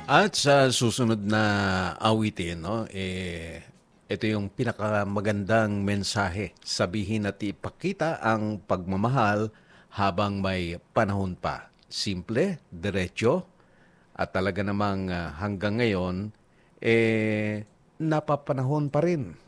At sa susunod na awitin, no, ito yung pinakamagandang mensahe. Sabihin at ipakita ang pagmamahal habang may panahon pa. Simple, diretso, at talaga namang hanggang ngayon, napapanahon pa rin.